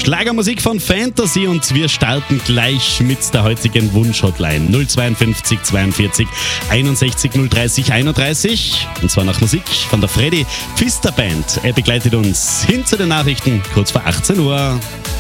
Schlagermusik von Fantasy und wir starten gleich mit der heutigen Wunsch-Hotline 052 42 61 030 31 und zwar nach Musik von der Freddy Pfister Band. Er begleitet uns hin zu den Nachrichten kurz vor 18 Uhr.